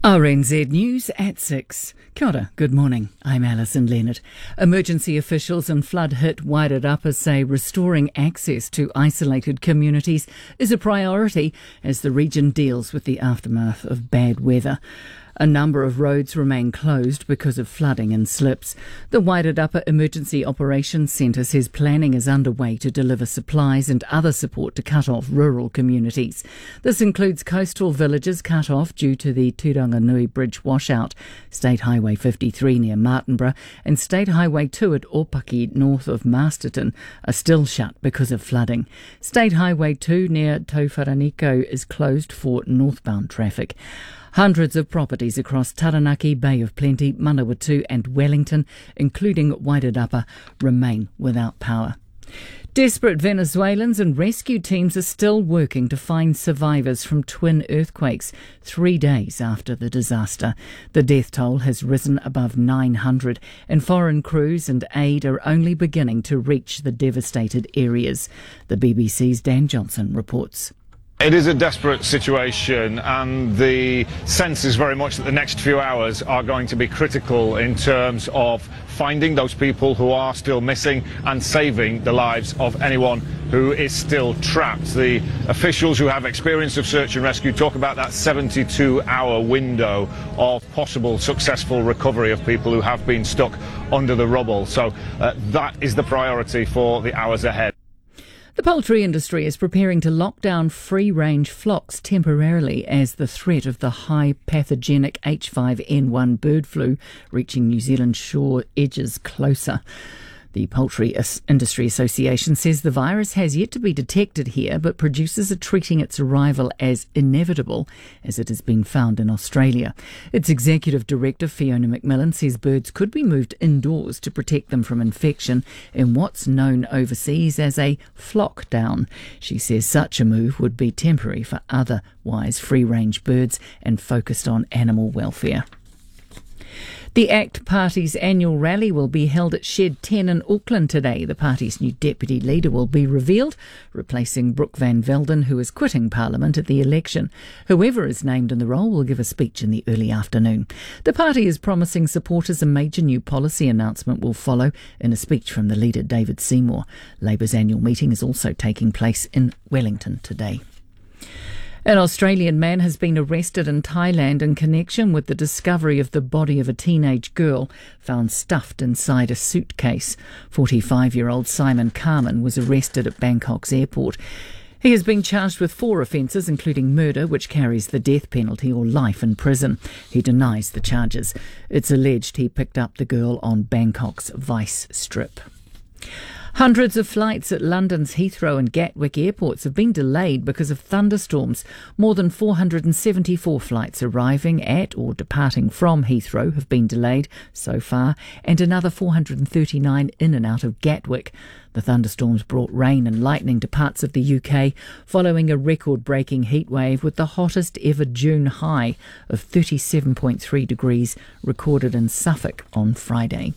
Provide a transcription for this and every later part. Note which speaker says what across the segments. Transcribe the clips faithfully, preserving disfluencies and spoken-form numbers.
Speaker 1: R N Z News at six. Kia ora, good morning. I'm Alison Leonard. Emergency officials in flood-hit Wairarapa say restoring access to isolated communities is a priority as the region deals with the aftermath of bad weather. A number of roads remain closed because of flooding and slips. The Wairarapa Emergency Operations Centre says planning is underway to deliver supplies and other support to cut off rural communities. This includes coastal villages cut off due to the Turanganui Bridge washout, State Highway fifty-three near Martinborough and State Highway two at Opaki north of Masterton are still shut because of flooding. State Highway two near Tauwharaniko is closed for northbound traffic. Hundreds of properties across Taranaki, Bay of Plenty, Manawatu and Wellington, including Wairarapa, remain without power. Desperate Venezuelans and rescue teams are still working to find survivors from twin earthquakes three days after the disaster. The death toll has risen above nine hundred and foreign crews and aid are only beginning to reach the devastated areas. The B B C's Dan Johnson reports.
Speaker 2: It is a desperate situation, and the sense is very much that the next few hours are going to be critical in terms of finding those people who are still missing and saving the lives of anyone who is still trapped. The officials who have experience of search and rescue talk about that seventy-two hour window of possible successful recovery of people who have been stuck under the rubble. So uh, that is the priority for the hours ahead.
Speaker 1: The poultry industry is preparing to lock down free-range flocks temporarily as the threat of the high pathogenic H five N one bird flu reaching New Zealand shore edges closer. The Poultry Industry Association says the virus has yet to be detected here, but producers are treating its arrival as inevitable, as it has been found in Australia. Its executive director, Fiona McMillan, says birds could be moved indoors to protect them from infection in what's known overseas as a flock down. She says such a move would be temporary for otherwise free-range birds and focused on animal welfare. The ACT Party's annual rally will be held at Shed ten in Auckland today. The party's new deputy leader will be revealed, replacing Brooke Van Velden, who is quitting Parliament at the election. Whoever is named in the role will give a speech in the early afternoon. The party is promising supporters a major new policy announcement will follow in a speech from the leader, David Seymour. Labour's annual meeting is also taking place in Wellington today. An Australian man has been arrested in Thailand in connection with the discovery of the body of a teenage girl found stuffed inside a suitcase. forty-five-year-old Simon Carman was arrested at Bangkok's airport. He has been charged with four offences, including murder, which carries the death penalty or life in prison. He denies the charges. It's alleged he picked up the girl on Bangkok's Vice Strip. Hundreds of flights at London's Heathrow and Gatwick airports have been delayed because of thunderstorms. More than four hundred seventy-four flights arriving at or departing from Heathrow have been delayed so far, and another four hundred thirty-nine in and out of Gatwick. The thunderstorms brought rain and lightning to parts of the U K following a record-breaking heatwave with the hottest ever June high of thirty-seven point three degrees recorded in Suffolk on Friday.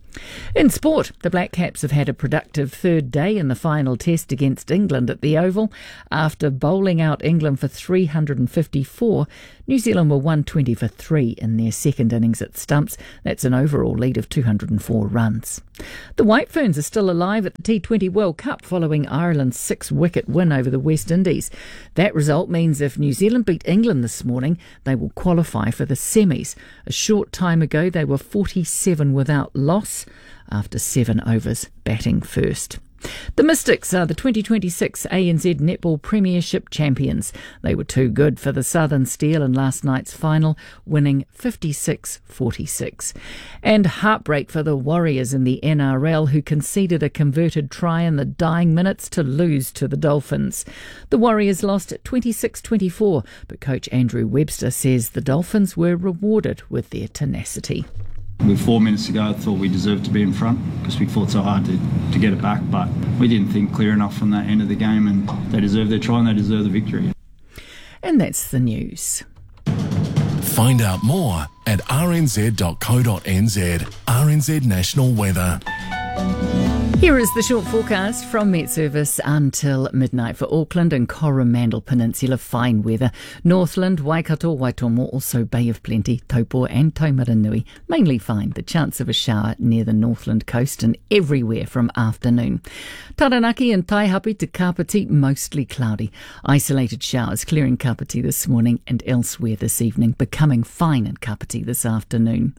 Speaker 1: In sport, the Black Caps have had a productive third day in the final test against England at the Oval. After bowling out England for three hundred fifty-four, New Zealand were one hundred twenty for three in their second innings at stumps. That's an overall lead of two hundred four runs. The White Ferns are still alive at the T twenty World Cup following Ireland's six-wicket win over the West Indies. That result means if New Zealand beat England this morning, they will qualify for the semis. A short time ago, they were forty-seven without loss after seven overs batting first. The Mystics are the twenty twenty-six A N Z Netball Premiership champions. They were too good for the Southern Steel in last night's final, winning fifty-six forty-six. And heartbreak for the Warriors in the N R L, who conceded a converted try in the dying minutes to lose to the Dolphins. The Warriors lost twenty-six twenty-four, but coach Andrew Webster says the Dolphins were rewarded with their tenacity.
Speaker 3: With four minutes to go, I thought we deserved to be in front because we fought so hard to, to get it back, but we didn't think clear enough from that end of the game, and they deserve their try and they deserve the victory.
Speaker 1: And that's the news.
Speaker 4: Find out more at r n z dot co dot n z. R N Z National Weather.
Speaker 1: Here is the short forecast from Met Service until midnight for Auckland and Coromandel Peninsula. Fine weather. Northland, Waikato, Waitomo, also Bay of Plenty, Taupo and Taumaranui. Mainly fine. The chance of a shower near the Northland coast and everywhere from afternoon. Taranaki and Taihape to Kapiti, mostly cloudy. Isolated showers clearing Kapiti this morning and elsewhere this evening. Becoming fine in Kapiti this afternoon.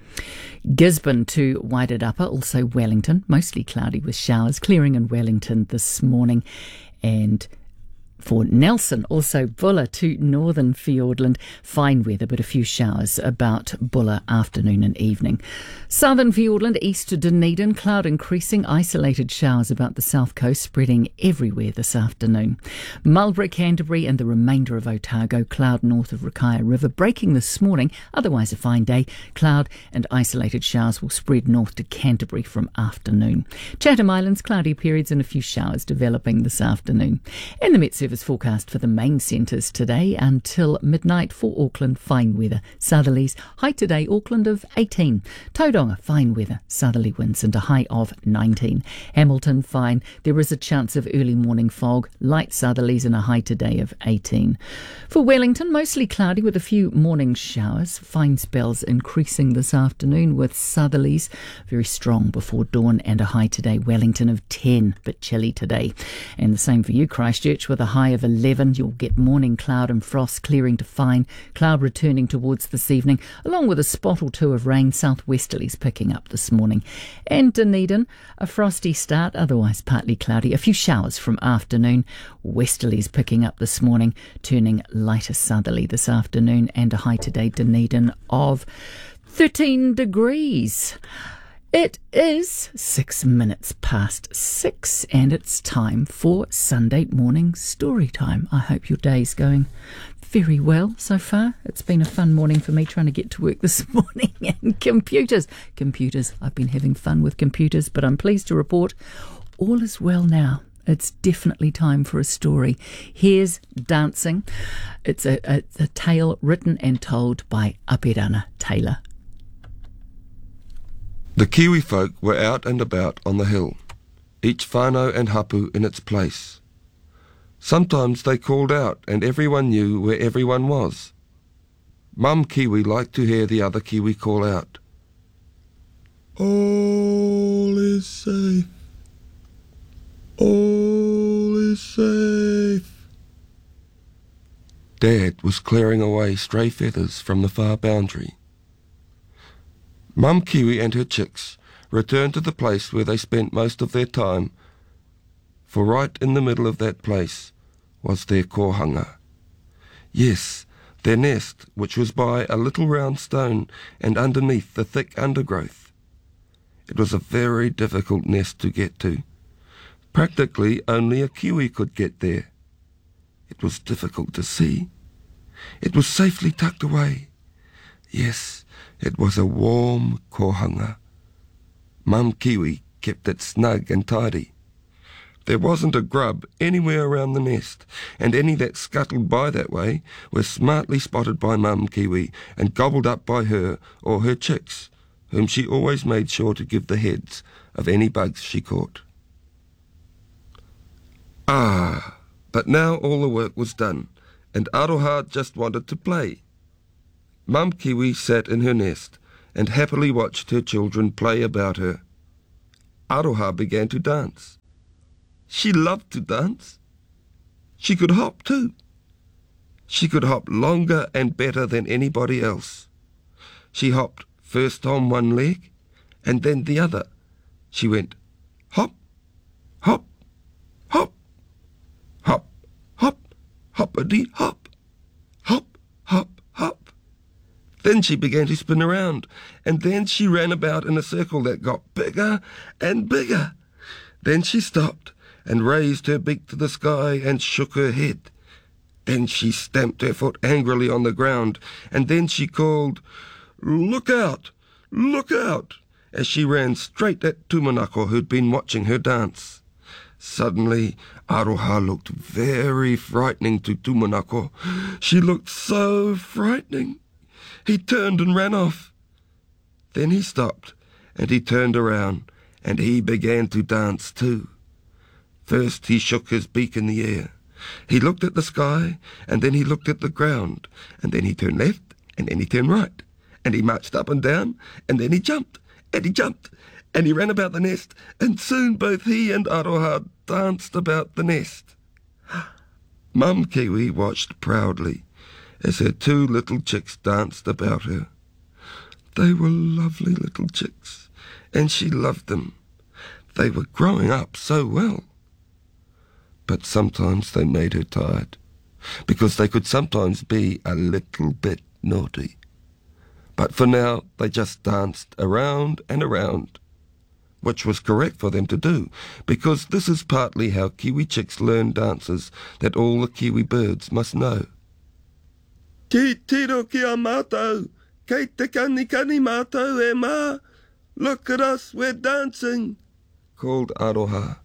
Speaker 1: Gisborne to Wairarapa, also Wellington, mostly cloudy with showers, clearing in Wellington this morning. And for Nelson, also Bulla to northern Fiordland, fine weather but a few showers about Bulla afternoon and evening. Southern Fiordland, east to Dunedin, cloud increasing, isolated showers about the south coast spreading everywhere this afternoon. Marlborough, Canterbury and the remainder of Otago, cloud north of Rakaia River, breaking this morning, otherwise a fine day. Cloud and isolated showers will spread north to Canterbury from afternoon. Chatham Islands, cloudy periods and a few showers developing this afternoon. And the Met Service forecast for the main centres today until midnight for Auckland, fine weather. Southerlies, high today Auckland of eighteen. Tauranga, fine weather, southerly winds and a high of nineteen. Hamilton, fine. There is a chance of early morning fog, light southerlies and a high today of eighteen. For Wellington, mostly cloudy with a few morning showers. Fine spells increasing this afternoon with southerlies very strong before dawn and a high today Wellington of ten, but chilly today. And the same for you, Christchurch, with a high of eleven. You'll get morning cloud and frost clearing to fine, cloud returning towards this evening, along with a spot or two of rain, southwesterlies picking up this morning. And Dunedin, a frosty start, otherwise partly cloudy, a few showers from afternoon, westerlies picking up this morning, turning lighter southerly this afternoon, and a high today Dunedin of thirteen degrees. It is six minutes past six and it's time for Sunday morning story time. I hope your day's going very well so far. It's been a fun morning for me trying to get to work this morning. And computers, computers, I've been having fun with computers, but I'm pleased to report all is well now. It's definitely time for a story. Here's Dancing. It's a, a, a tale written and told by Apirana Taylor.
Speaker 5: The Kiwi folk were out and about on the hill, each whānau and hapu in its place. Sometimes they called out and everyone knew where everyone was. Mum Kiwi liked to hear the other Kiwi call out, "All is safe. All is safe." Dad was clearing away stray feathers from the far boundary. Mum Kiwi and her chicks returned to the place where they spent most of their time, for right in the middle of that place was their kohanga. Yes, their nest, which was by a little round stone and underneath the thick undergrowth. It was a very difficult nest to get to. Practically only a Kiwi could get there. It was difficult to see. It was safely tucked away. Yes, it was a warm kohanga. Mum Kiwi kept it snug and tidy. There wasn't a grub anywhere around the nest, and any that scuttled by that way were smartly spotted by Mum Kiwi and gobbled up by her or her chicks, whom she always made sure to give the heads of any bugs she caught. Ah, but now all the work was done, and Aroha just wanted to play. Mum Kiwi sat in her nest and happily watched her children play about her. Aroha began to dance. She loved to dance. She could hop too. She could hop longer and better than anybody else. She hopped first on one leg and then the other. She went hop, hop, hop, hop, hop, hoppity hop, hop, hop, hop. Then she began to spin around, and then she ran about in a circle that got bigger and bigger. Then she stopped and raised her beak to the sky and shook her head. Then she stamped her foot angrily on the ground, and then she called, "Look out! Look out!" as she ran straight at Tumanako, who'd been watching her dance. Suddenly, Aroha looked very frightening to Tumanako. She looked so frightening. He turned and ran off. Then he stopped, and he turned around, and he began to dance too. First he shook his beak in the air. He looked at the sky, and then he looked at the ground, and then he turned left, and then he turned right, and he marched up and down, and then he jumped, and he jumped, and he ran about the nest, and soon both he and Aroha danced about the nest. Mum Kiwi watched proudly as her two little chicks danced about her. They were lovely little chicks, and she loved them. They were growing up so well. But sometimes they made her tired, because they could sometimes be a little bit naughty. But for now, they just danced around and around, which was correct for them to do, because this is partly how Kiwi chicks learn dances that all the Kiwi birds must know. Ki tiro ki a mātou, kei te kanikani mātou e mā, look at us, we're dancing, called Aroha.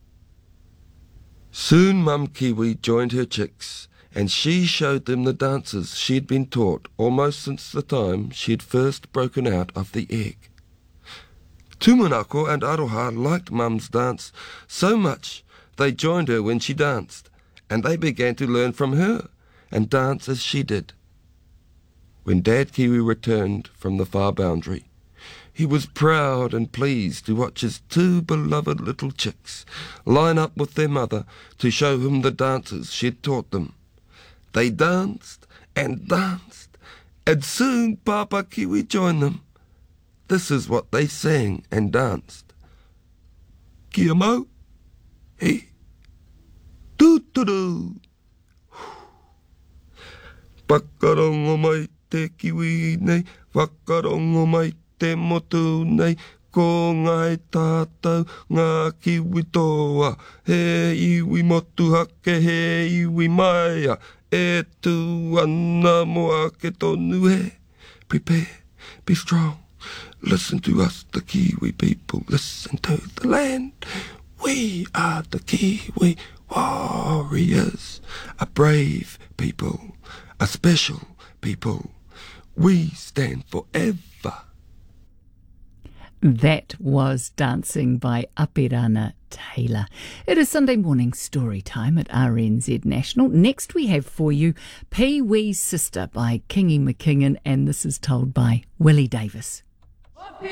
Speaker 5: Soon Mum Kiwi joined her chicks, and she showed them the dances she'd been taught almost since the time she'd first broken out of the egg. Tumanako and Aroha liked Mum's dance so much they joined her when she danced, and they began to learn from her and dance as she did. When Dad Kiwi returned from the far boundary, he was proud and pleased to watch his two beloved little chicks line up with their mother to show him the dances she'd taught them. They danced and danced, and soon Papa Kiwi joined them. This is what they sang and danced. Kia mau, he, tu-tu-du. Whakarongo mai te kiwi nei, whakarongo mai te motu nei, ko ngai tātou ngā kiwi toa, he iwi motu hake, he iwi maia, e tu ana moa ke tonu he. Prepare, be strong, listen to us, the Kiwi people, listen to the land. We are the Kiwi warriors, a brave people, a special people. We stand forever.
Speaker 1: That was Dancing by Apirana Taylor. It is Sunday morning story time at R N Z National. Next we have for you Pee Wee's Sister by Kingy McKinnon, and this is told by Willie Davis.